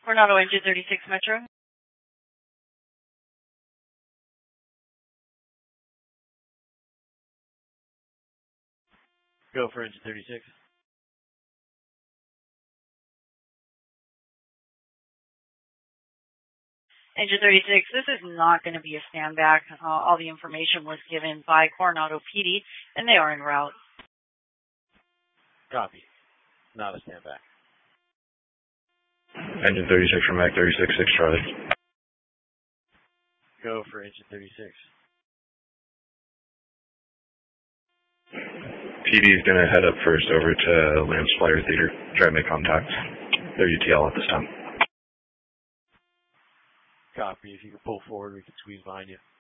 Coronado Engine 36 Metro. Go for Engine 36. Engine 36, this is not going to be a standback. All the information was given by Coronado PD, and they are en route. Copy. Not a standback. Engine 36 from Mac 36, 6 Charlie. Go for Engine 36. PD is going to head up first over to Lamb's Flyer Theater. Try to make contact. They're UTL at this time. Copy. If you can pull forward, we can squeeze behind you.